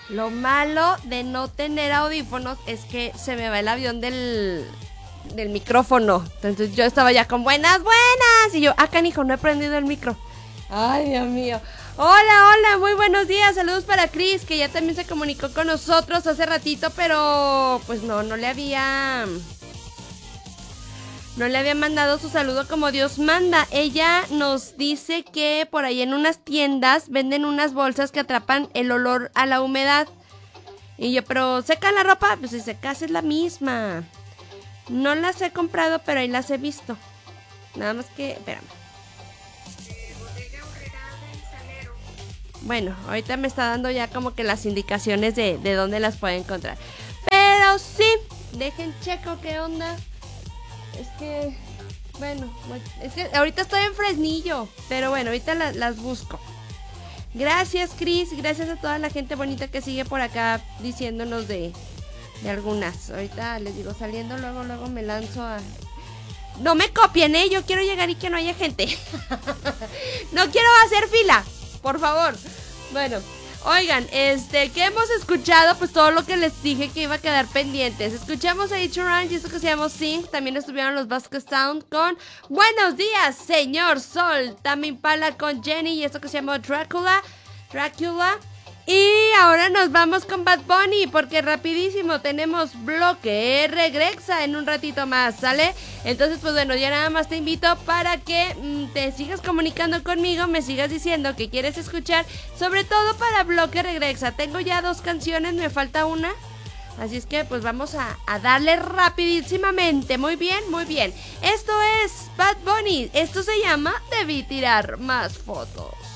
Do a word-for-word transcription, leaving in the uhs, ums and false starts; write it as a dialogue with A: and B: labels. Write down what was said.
A: Lo malo de no tener audífonos es que se me va el avión del, del micrófono. Entonces yo estaba ya con buenas, buenas. Y yo, ah, canijo, no he prendido el micro. Ay, Dios mío. Hola, hola, muy buenos días. Saludos para Cris, que ya también se comunicó con nosotros hace ratito, pero pues no, no le había... No le había mandado su saludo como Dios manda. Ella nos dice que por ahí en unas tiendas venden unas bolsas que atrapan el olor a la humedad. Y yo, pero ¿seca la ropa? Pues si secas es la misma. No las he comprado, pero ahí las he visto. Nada más que, espérame. Bueno, ahorita me está dando ya como que las indicaciones de, de dónde las puede encontrar. Pero sí, dejen checo qué onda. Es que, bueno, es que ahorita estoy en Fresnillo, pero bueno, ahorita la, las busco. Gracias, Cris, gracias a toda la gente bonita que sigue por acá diciéndonos de, de algunas. Ahorita les digo, saliendo luego, luego me lanzo a... No me copien, ¿eh? Yo quiero llegar y que no haya gente. No quiero hacer fila, por favor. Bueno, oigan, este, ¿qué hemos escuchado? Pues todo lo que les dije que iba a quedar pendientes. Escuchamos a H-Run y esto que se llama Sing. También estuvieron los Vasquez Sound con Buenos días, señor Sol. También Impala con Jenny y esto que se llama Drácula. Drácula. Y ahora nos vamos con Bad Bunny porque rapidísimo tenemos bloque Regrexa en un ratito más, ¿sale? Entonces pues bueno, ya nada más te invito para que mmm, te sigas comunicando conmigo, me sigas diciendo que quieres escuchar, sobre todo para bloque Regrexa. Tengo ya dos canciones, me falta una, así es que pues vamos a, a darle rapidísimamente. Muy bien, muy bien. Esto es Bad Bunny, esto se llama Debí tirar más fotos.